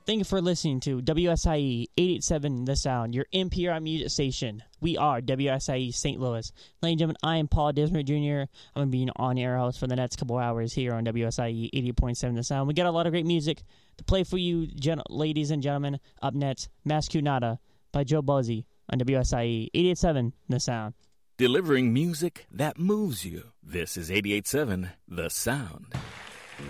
Thank you for listening to WSIE 887 The Sound, your NPR music station. We are WSIE St. Louis. Ladies and gentlemen, I am Paul Dismer Jr. I'm going to be an on-air host for the next couple hours here on WSIE 88.7 The Sound. We got a lot of great music to play for you, ladies and gentlemen. Up next, Mascunata by Joe Buzzi on WSIE 88.7 The Sound. Delivering music that moves you. This is 88.7 The Sound.